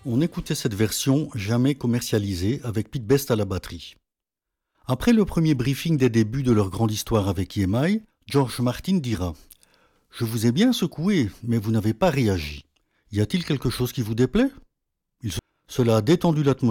On écoutait cette version jamais commercialisée avec Pete Best à la batterie. Après le premier briefing des débuts de leur grande histoire avec EMI, George Martin dira « Je vous ai bien secoué, mais vous n'avez pas réagi. Y a-t-il quelque chose qui vous déplaît ?» Cela a détendu l'atmosphère.